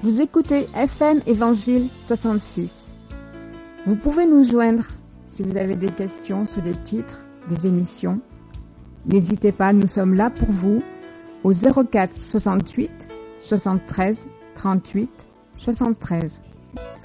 Vous écoutez FM Évangile 66. Vous pouvez nous joindre si vous avez des questions sur les titres des émissions. N'hésitez pas, nous sommes là pour vous au 04 68 73 38 73.